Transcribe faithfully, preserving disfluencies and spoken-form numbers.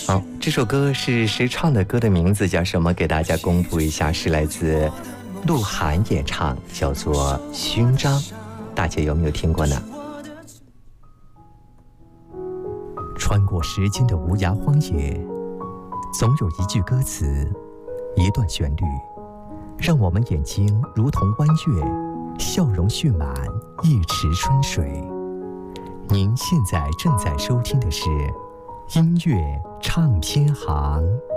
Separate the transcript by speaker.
Speaker 1: 好，这首歌是谁唱的？歌的名字叫什么？给大家公布一下，是来自鹿晗演唱，叫做《勋章》，大家有没有听过呢？穿过时间的无涯荒野，总有一句歌词，一段旋律，让我们眼睛如同弯月，笑容蓄满一池春水。您现在正在收听的是音乐唱片行。